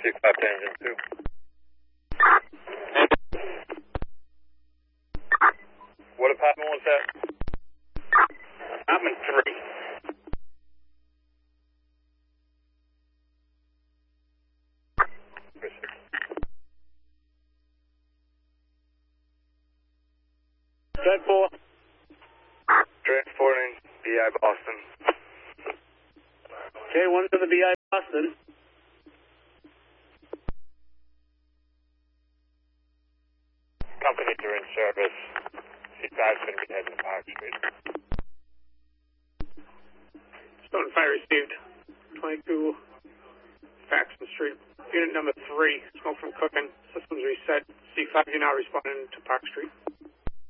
C5 to engine 2. What apartment was that? Apartment 3. Transporting BI Boston. Okay, 1 to the BI Boston. Companies are in service. C5 is going to be heading to Park Street. Stone fire received. 22 Faxon Street. Unit number 3. Smoke from cooking. Systems reset. C5, you're now responding to Park Street.